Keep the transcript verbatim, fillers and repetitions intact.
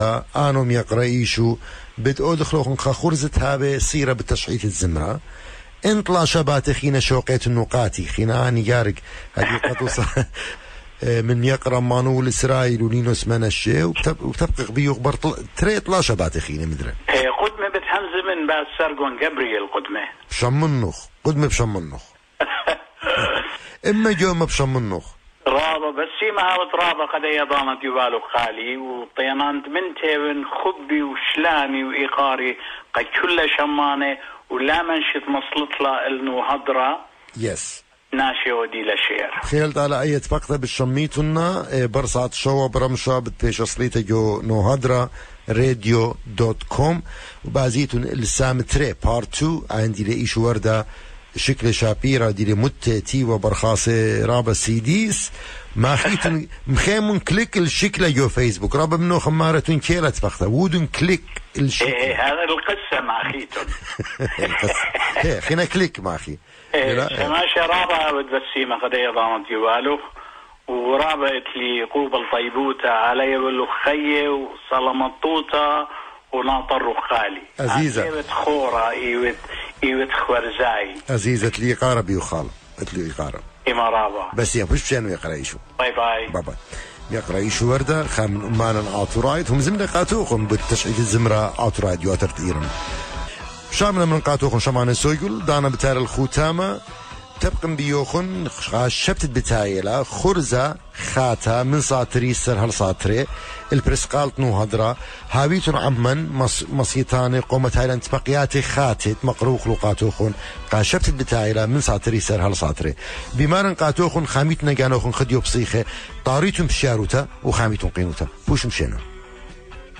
آنهم يقرأيشو بدأو دخلوخن خخورزة هابي سيرة بتشعيث الزمرة انطلا شبات خينا شوقيت النقاتي خينا آني يارق هذه قطوصة من يقرأ مانو الإسرائيل ولينوس منشي وبتبقى بيو خبر تري طلا شبات خينا مدري قدمة بتحمز من بعد سرقون جبريل قدمة بشمنخ قدمة بشمنخ إما جوما بشمنخ رابا بس ما هاوت رابا قد يضانت يبالو خالي وطيانانت من تيبن خبي وشلامي وإيقاري قد كل شمانة ولا منشط مصلط لا إلنو هضرة يس ناشي ودي لشير خيلت على أي تفقد بالشميتنا برصات شوا برمشا بتبيش أصليتا جو نو هضرة راديو دوت كوم وبازيتون السام تري بارت تو عندي لإيش وردة شكل شابيرا دي متتي وبرخاصة رابا سيديس ما خيتن مخيمون كليك الشكل جو فيسبوك رابا منو خمارتون كيلا تفقدها وودن كليك الشكل ايه هذا القصة ما خيتن القصة خينا كليك ما خي ماشي رابا بتبسيمة قد يضامت يوالو ورابا اتلي قوبل طيبوتا علي ولو خيه وصلمطوتا وناطر خالي عزيزة ايوت خورا ايوت ايوت خوارزاي عزيزة لي قارب يخال اتلي قارب اما رابا بس يا مش بشانو يقرا يشو باي باي بابا يقرا يشو ورده خام من امانا اوتورايت هم زمنا قاتوخم بالتشعيد الزمره اوتورايت يوتر تيرن شامنا من قاتوخن شمان سويقول دانا بتار الخوتامه تبقى بيوخن شبت بتايلا خرزة خاتا من ساطري سر هالساطري البرسقالت نو هدرا هاويتون عمن مص مصيتاني قومة تايلان تبقياتي خاتت مقروخ لقاتوخن قا شبت بتايلا من ساطري سر هالساطري بمارن قاتوخن خاميتنا قانوخن خديو بصيخة طاريتون بشاروتا وخاميتون قينوتا بوش مشينا